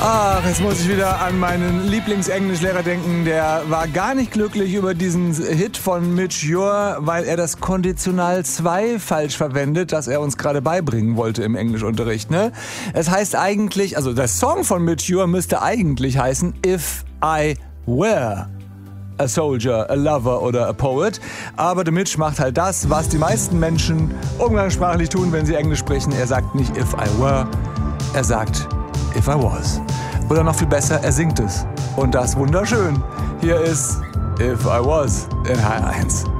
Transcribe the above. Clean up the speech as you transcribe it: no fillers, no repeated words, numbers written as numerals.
Ach, jetzt muss ich wieder an meinen Lieblingsenglischlehrer denken. Der war gar nicht glücklich über diesen Hit von Midge Ure, weil er das Konditional 2 falsch verwendet, das er uns gerade beibringen wollte im Englischunterricht. Ne? Es heißt eigentlich, also der Song von Midge Ure müsste eigentlich heißen If I Were a Soldier, a Lover oder a Poet. Aber der Mitch macht halt das, was die meisten Menschen umgangssprachlich tun, wenn sie Englisch sprechen. Er sagt nicht If I Were, er sagt If I Was. Oder noch viel besser, er singt es. Und das wunderschön. Hier ist If I Was in H1.